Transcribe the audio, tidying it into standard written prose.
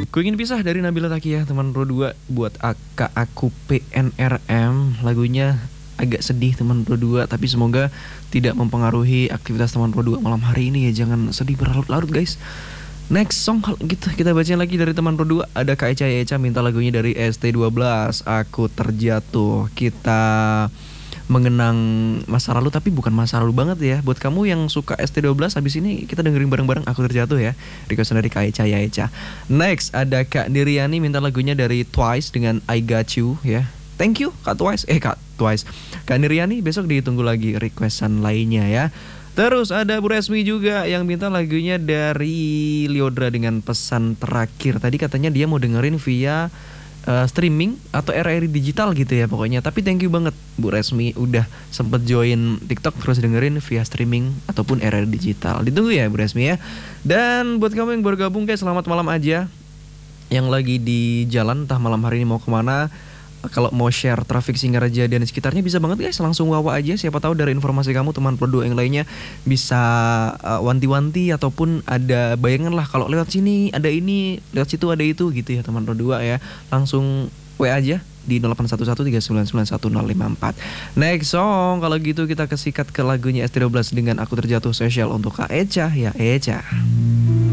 Ku ingin pisah dari Nabila Takia, teman Pro 2 buat aku PNRM. Lagunya agak sedih teman Pro 2, tapi semoga tidak mempengaruhi aktivitas teman Pro 2 malam hari ini ya. Jangan sedih berlarut-larut guys. Next song kalau gitu kita bacain lagi dari teman Pro 2. Ada Kak Eca minta lagunya dari ST12, Aku Terjatuh. Kita mengenang masa lalu tapi bukan masa lalu banget ya. Buat kamu yang suka ST12, habis ini kita dengerin bareng-bareng Aku Terjatuh ya. Request dari Kak Eca. Next ada Kak Niriani minta lagunya dari Twice dengan I Got You ya. Thank you Kak Twice. Kak Twice. Kak Niriani besok ditunggu lagi requestan lainnya ya. Terus ada Bu Resmi juga yang minta lagunya dari Liodra dengan Pesan Terakhir. Tadi katanya dia mau dengerin via streaming atau RRI digital gitu ya pokoknya. Tapi thank you banget Bu Resmi udah sempet join TikTok terus dengerin via streaming ataupun RRI digital. Ditunggu ya Bu Resmi ya. Dan buat kamu yang baru gabung guys, selamat malam aja. Yang lagi di jalan entah malam hari ini mau kemana, kalau mau share traffic Singaraja dan sekitarnya bisa banget guys, langsung wawa aja. Siapa tahu dari informasi kamu teman Pro 2 yang lainnya bisa wanti-wanti ataupun ada bayangan lah kalau lewat sini ada ini, lewat situ ada itu gitu ya teman Pro 2 ya. Langsung WA aja di 0811399154. Next song kalau gitu kita kesikat ke lagunya ST12 dengan Aku Terjatuh spesial untuk Kak Eca ya Eca.